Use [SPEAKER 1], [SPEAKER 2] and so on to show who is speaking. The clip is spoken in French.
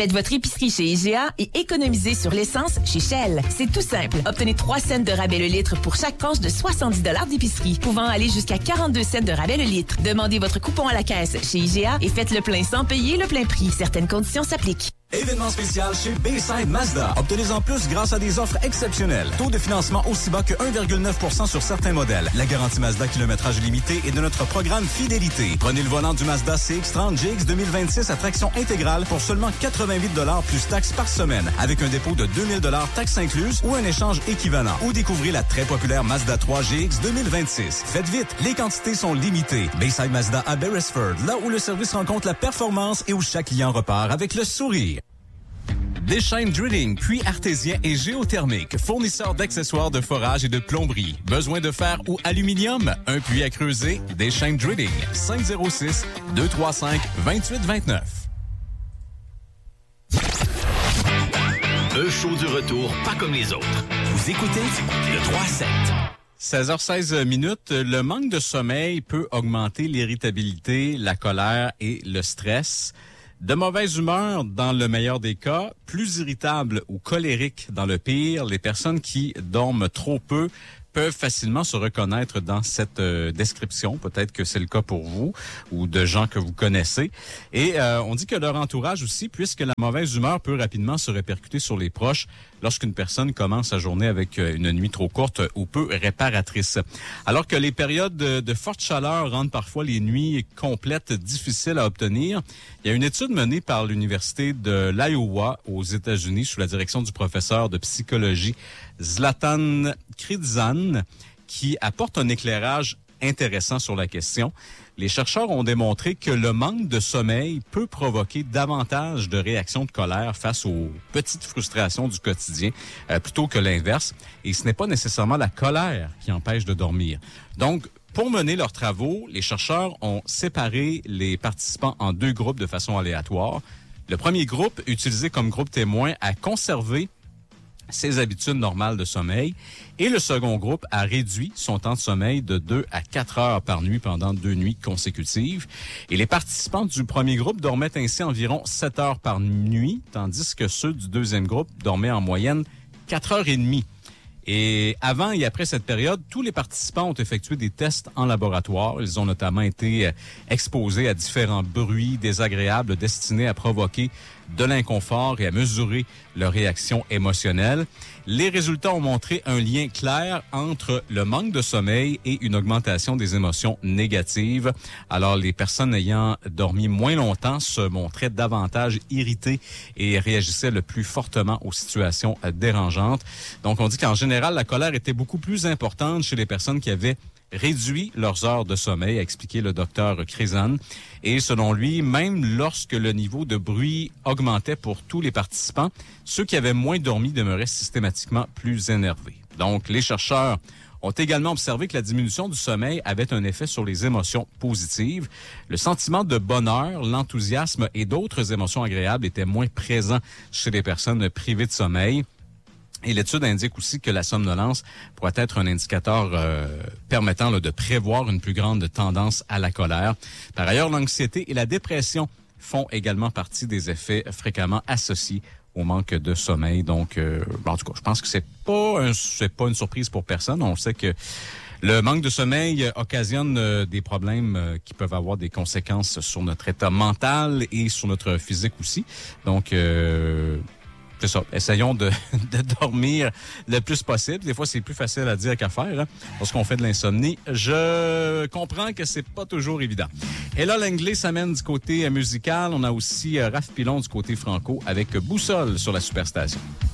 [SPEAKER 1] Faites votre épicerie chez IGA et économisez sur l'essence chez Shell. C'est tout simple. Obtenez 3 cents de rabais le litre pour chaque poche de 70 $ d'épicerie, pouvant aller jusqu'à 42 cents de rabais le litre. Demandez votre coupon à la caisse chez IGA et faites le plein sans payer le plein prix. Certaines conditions s'appliquent.
[SPEAKER 2] Événement spécial chez Bayside Mazda. Obtenez en plus grâce à des offres exceptionnelles. Taux de financement aussi bas que 1,9% sur certains modèles. La garantie Mazda kilométrage limité et de notre programme Fidélité. Prenez le volant du Mazda CX-30 GX 2026 à traction intégrale pour seulement 88 $ plus taxes par semaine, avec un dépôt de 2000 $ taxes incluses ou un échange équivalent. Ou découvrez la très populaire Mazda 3 GX 2026. Faites vite, les quantités sont limitées. Bayside Mazda à Beresford, là où le service rencontre la performance et où chaque client repart avec le sourire. Deschaines Drilling, puits artésien et géothermique, fournisseur d'accessoires de forage et de plomberie. Besoin de fer ou aluminium? Un puits à creuser? Deschaines Drilling, 506-235-2829.
[SPEAKER 3] Un show du retour pas comme les autres. Vous écoutez le 3-7.
[SPEAKER 4] 16h16 le manque de sommeil peut augmenter l'irritabilité, la colère et le stress. De mauvaise humeur dans le meilleur des cas, plus irritable ou colérique dans le pire, les personnes qui dorment trop peu peuvent facilement se reconnaître dans cette description. Peut-être que c'est le cas pour vous ou de gens que vous connaissez. Et on dit que leur entourage aussi, puisque la mauvaise humeur peut rapidement se répercuter sur les proches lorsqu'une personne commence sa journée avec une nuit trop courte ou peu réparatrice. Alors que les périodes de forte chaleur rendent parfois les nuits complètes difficiles à obtenir, il y a une étude menée par l'Université de l'Iowa aux États-Unis sous la direction du professeur de psychologie Zlatan Kridzan qui apporte un éclairage intéressant sur la question. Les chercheurs ont démontré que le manque de sommeil peut provoquer davantage de réactions de colère face aux petites frustrations du quotidien plutôt que l'inverse. Et ce n'est pas nécessairement la colère qui empêche de dormir. Donc, pour mener leurs travaux, les chercheurs ont séparé les participants en 2 groupes de façon aléatoire. Le premier groupe, utilisé comme groupe témoin, a conservé ses habitudes normales de sommeil. Et le second groupe a réduit son temps de sommeil de 2 à 4 heures par nuit pendant 2 nuits consécutives. Et les participants du premier groupe dormaient ainsi environ 7 heures par nuit, tandis que ceux du deuxième groupe dormaient en moyenne 4 heures et demie. Et avant et après cette période, tous les participants ont effectué des tests en laboratoire. Ils ont notamment été exposés à différents bruits désagréables destinés à provoquer de l'inconfort et à mesurer leur réaction émotionnelle. Les résultats ont montré un lien clair entre le manque de sommeil et une augmentation des émotions négatives. Alors, les personnes ayant dormi moins longtemps se montraient davantage irritées et réagissaient le plus fortement aux situations dérangeantes. Donc, on dit qu'en général, la colère était beaucoup plus importante chez les personnes qui avaient réduit leurs heures de sommeil, a expliqué le docteur Kridzan. Et selon lui, même lorsque le niveau de bruit augmentait pour tous les participants, ceux qui avaient moins dormi demeuraient systématiquement plus énervés. Donc, les chercheurs ont également observé que la diminution du sommeil avait un effet sur les émotions positives. Le sentiment de bonheur, l'enthousiasme et d'autres émotions agréables étaient moins présents chez les personnes privées de sommeil. Et l'étude indique aussi que la somnolence pourrait être un indicateur permettant de prévoir une plus grande tendance à la colère. Par ailleurs, l'anxiété et la dépression font également partie des effets fréquemment associés au manque de sommeil. Donc, en tout cas, je pense que c'est pas une surprise pour personne. On sait que le manque de sommeil occasionne des problèmes qui peuvent avoir des conséquences sur notre état mental et sur notre physique aussi. Donc, c'est ça. Essayons de dormir le plus possible. Des fois, c'est plus facile à dire qu'à faire lorsqu'on fait de l'insomnie. Je comprends que c'est pas toujours évident. Et là, l'anglais s'amène du côté musical. On a aussi Raph Pilon du côté franco avec Boussole sur la Superstation.